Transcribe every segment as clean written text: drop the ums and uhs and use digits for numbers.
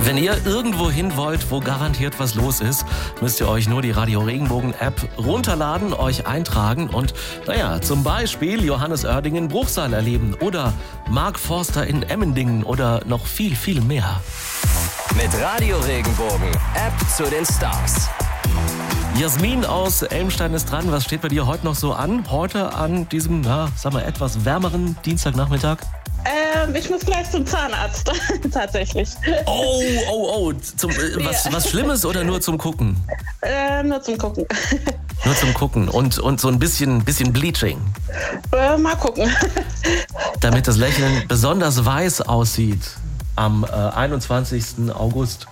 Wenn ihr irgendwo hin wollt, wo garantiert was los ist, müsst ihr euch nur die Radio Regenbogen App runterladen, euch eintragen und, zum Beispiel Johannes Oerding in Bruchsal erleben oder Mark Forster in Emmendingen oder noch viel, viel mehr. Mit Radio Regenbogen, App zu den Stars. Jasmin aus Elmstein ist dran. Was steht bei dir heute noch so an? Heute an diesem, etwas wärmeren Dienstagnachmittag? Ich muss gleich zum Zahnarzt, tatsächlich. Oh. Was Schlimmes oder nur zum Gucken? Nur zum Gucken. Nur zum Gucken und so ein bisschen Bleaching. Mal gucken. Damit das Lächeln besonders weiß aussieht am 21. August.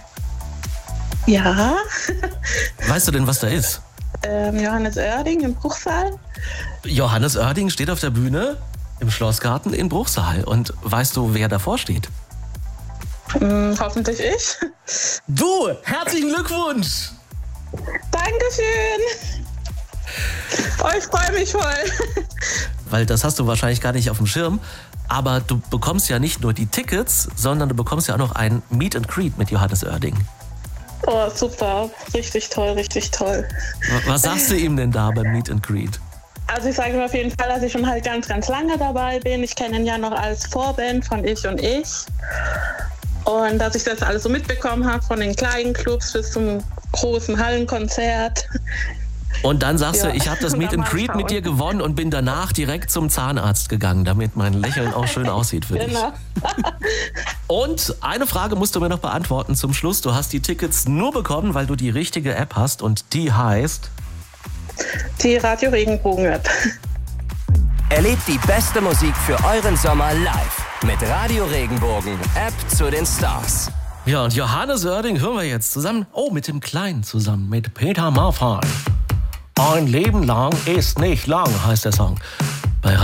Ja. Weißt du denn, was da ist? Johannes Oerding im Bruchsal. Johannes Oerding steht auf der Bühne im Schlossgarten in Bruchsal. Und weißt du, wer davor steht? Hoffentlich ich. Du, herzlichen Glückwunsch! Dankeschön! Ich freue mich voll. Weil das hast du wahrscheinlich gar nicht auf dem Schirm. Aber du bekommst ja nicht nur die Tickets, sondern du bekommst ja auch noch ein Meet and Greet mit Johannes Oerding. Oh, super. Richtig toll, richtig toll. Was sagst du ihm denn da beim Meet and Greet? Also ich sage ihm auf jeden Fall, dass ich schon halt ganz, ganz lange dabei bin. Ich kenne ihn ja noch als Vorband von Ich und Ich. Und dass ich das alles so mitbekommen habe, von den kleinen Clubs bis zum großen Hallenkonzert. Und dann sagst du, ich habe das Meet and Greet mit dir gewonnen und bin danach direkt zum Zahnarzt gegangen, damit mein Lächeln auch schön aussieht für dich. Genau. Und eine Frage musst du mir noch beantworten zum Schluss. Du hast die Tickets nur bekommen, weil du die richtige App hast und die heißt... Die Radio Regenbogen App. Erlebt die beste Musik für euren Sommer live mit Radio Regenbogen, App zu den Stars. Ja, und Johannes Oerding hören wir jetzt zusammen, mit dem Kleinen zusammen, mit Peter Maffay. Ein Leben lang ist nicht lang, heißt der Song.